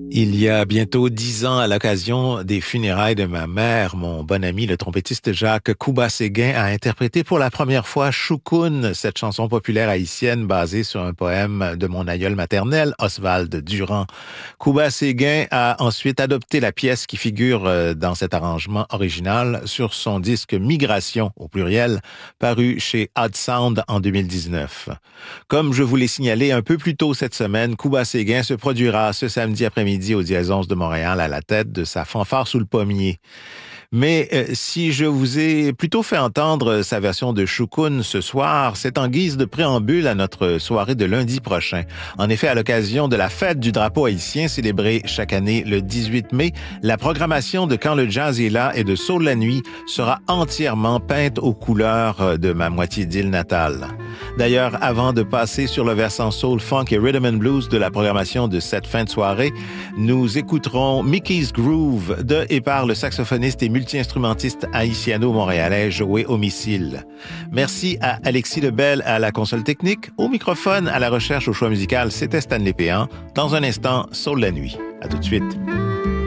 Il y a bientôt 10 ans, à l'occasion des funérailles de ma mère, mon bon ami, le trompettiste Jacques Kouba-Séguin, a interprété pour la première fois Choukoun, cette chanson populaire haïtienne basée sur un poème de mon aïeul maternel, Oswald Durand. Kouba-Séguin a ensuite adopté la pièce qui figure dans cet arrangement original sur son disque Migration, au pluriel, paru chez Odd Sound en 2019. Comme je vous l'ai signalé un peu plus tôt cette semaine, Kouba-Séguin se produira ce samedi après-midi au Diésance de Montréal à la tête de sa fanfare sous le pommier. Mais si je vous ai plutôt fait entendre sa version de Choukoun ce soir, c'est en guise de préambule à notre soirée de lundi prochain. En effet, à l'occasion de la fête du drapeau haïtien célébrée chaque année le 18 mai, la programmation de Quand le jazz est là et de Soul la nuit sera entièrement peinte aux couleurs de ma moitié d'île natale. D'ailleurs, avant de passer sur le versant soul, funk et rhythm and blues de la programmation de cette fin de soirée, nous écouterons Mickey's Groove de et par le saxophoniste et multi-instrumentiste haïtiano-montréalais Joey Homicile. Merci à Alexis Lebel à la console technique. Au microphone, à la recherche au choix musical, c'était Stanley Péan. Dans un instant, Soul la nuit. À tout de suite.